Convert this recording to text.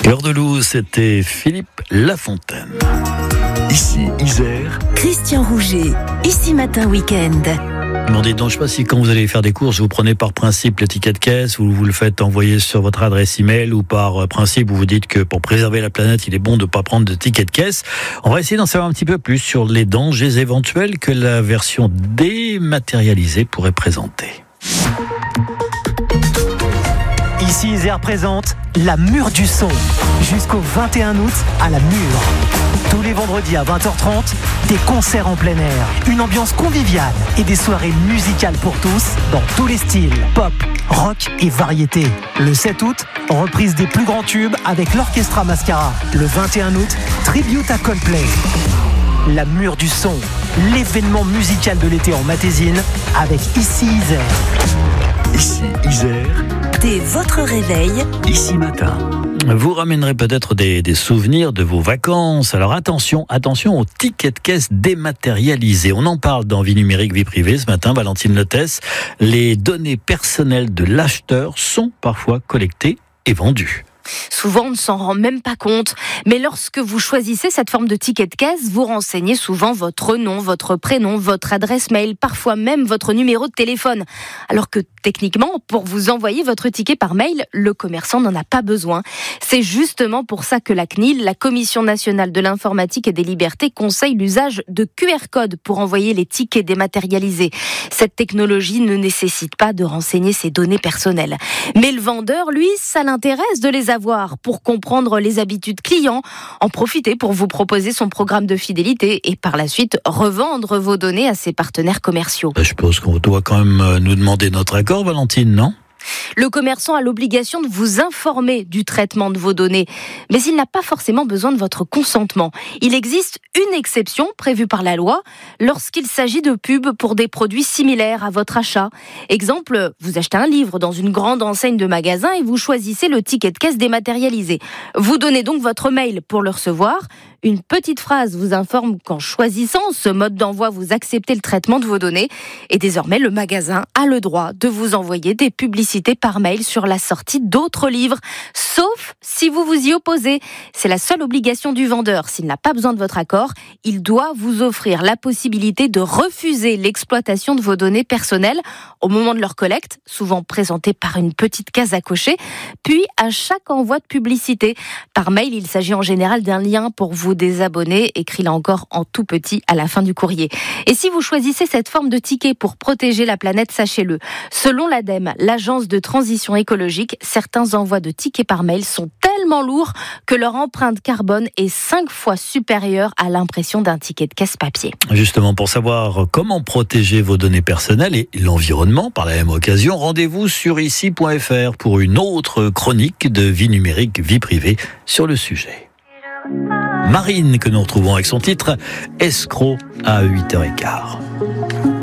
Cœur de loup, c'était Philippe Lafontaine. Ici Isère. Christian Rouget, Ici Matin Week-end. Bon, dites donc, je ne sais pas si quand vous allez faire des courses, vous prenez par principe le ticket de caisse ou vous le faites envoyer sur votre adresse email ou par principe vous vous dites que pour préserver la planète, il est bon de ne pas prendre de ticket de caisse. On va essayer d'en savoir un petit peu plus sur les dangers éventuels que la version dématérialisée pourrait présenter. Ici Isère présente la Mûre du Son, jusqu'au 21 août à la Mûre. Tous les vendredis à 20h30, des concerts en plein air, une ambiance conviviale et des soirées musicales pour tous dans tous les styles, pop, rock et variété. Le 7 août, reprise des plus grands tubes avec l'Orchestra Mascara. Le 21 août, tribute à Coldplay. La Mûre du Son, l'événement musical de l'été en Matésine avec Ici Isère. Ici Isère. Dès votre réveil, Ici Matin. Vous ramènerez peut-être des souvenirs de vos vacances. Alors attention aux tickets de caisse dématérialisés. On en parle dans Vie numérique, vie privée ce matin, Valentine Lotès. Les données personnelles de l'acheteur sont parfois collectées et vendues. Souvent, on ne s'en rend même pas compte. Mais lorsque vous choisissez cette forme de ticket de caisse, vous renseignez souvent votre nom, votre prénom, votre adresse mail, parfois même votre numéro de téléphone. Alors que techniquement, pour vous envoyer votre ticket par mail, le commerçant n'en a pas besoin. C'est justement pour ça que la CNIL, la Commission nationale de l'informatique et des libertés, conseille l'usage de QR codes pour envoyer les tickets dématérialisés. Cette technologie ne nécessite pas de renseigner ses données personnelles. Mais le vendeur, lui, ça l'intéresse de les avoir pour comprendre les habitudes clients, en profiter pour vous proposer son programme de fidélité et par la suite revendre vos données à ses partenaires commerciaux. Je suppose qu'on doit quand même nous demander notre accord, Valentine, non ? Le commerçant a l'obligation de vous informer du traitement de vos données, mais il n'a pas forcément besoin de votre consentement. Il existe une exception prévue par la loi lorsqu'il s'agit de pubs pour des produits similaires à votre achat. Exemple, vous achetez un livre dans une grande enseigne de magasin et vous choisissez le ticket de caisse dématérialisé. Vous donnez donc votre mail pour le recevoir. Une petite phrase vous informe qu'en choisissant ce mode d'envoi, vous acceptez le traitement de vos données. Et désormais, le magasin a le droit de vous envoyer des publicités par mail sur la sortie d'autres livres, sauf si vous vous y opposez. C'est la seule obligation du vendeur. S'il n'a pas besoin de votre accord, il doit vous offrir la possibilité de refuser l'exploitation de vos données personnelles au moment de leur collecte, souvent présentée par une petite case à cocher, puis à chaque envoi de publicité. Par mail, il s'agit en général d'un lien pour vous désabonner, écrit là encore en tout petit à la fin du courrier. Et si vous choisissez cette forme de ticket pour protéger la planète, sachez-le, selon l'ADEME, l'agence de transition écologique, certains envois de tickets par mail sont tellement lourds que leur empreinte carbone est 5 fois supérieure à l'impression d'un ticket de caisse papier. Justement, pour savoir comment protéger vos données personnelles et l'environnement par la même occasion, rendez-vous sur ici.fr pour une autre chronique de Vie numérique, vie privée sur le sujet. Marine, que nous retrouvons avec son titre Escroc à 8h15.